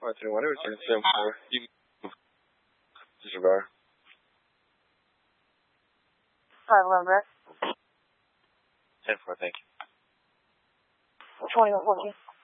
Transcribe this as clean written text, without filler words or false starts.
531, return 10-4. You can disregard. 511 back. 10-4, thank you. 2114.